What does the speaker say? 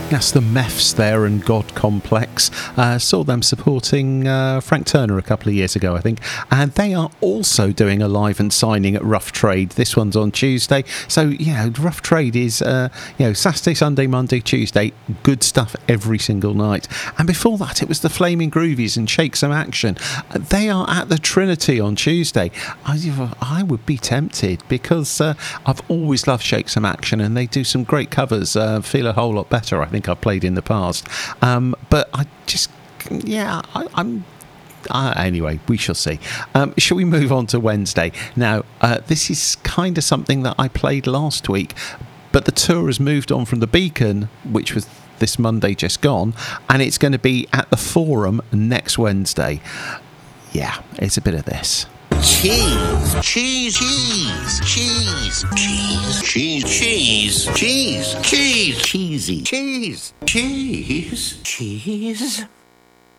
That's the Meths there and God Complex. Saw them supporting Frank Turner a couple of years ago, I think. And they are also doing a live and signing at Rough Trade. This one's on Tuesday. So, Rough Trade is, Saturday, Sunday, Monday, Tuesday. Good stuff every single night. And before that, it was the Flaming Groovies and Shake Some Action. They are at the Trinity on Tuesday. I would be tempted because I've always loved Shake Some Action and they do some great covers. Feel a Whole Lot Better, I think I've played in the past. But I just, anyway, we shall see. Shall we move on to Wednesday? Now, this is kind of something that I played last week, but the tour has moved on from the Beacon, which was this Monday just gone, and it's going to be at the Forum next Wednesday. Yeah, it's a bit of this. Cheese, cheese, cheese, cheese, cheese, cheese, cheese, cheese, cheese, cheesy, cheese, cheese, cheese.